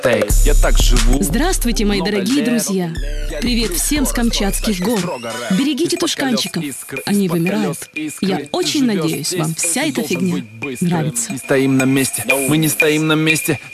Я так живу. Здравствуйте, мои дорогие друзья! Привет всем с Камчатских гор! Берегите тушканчиков, они вымирают. Я очень надеюсь, вам вся эта фигня нравится. Не стоим на месте, мы не стоим на месте.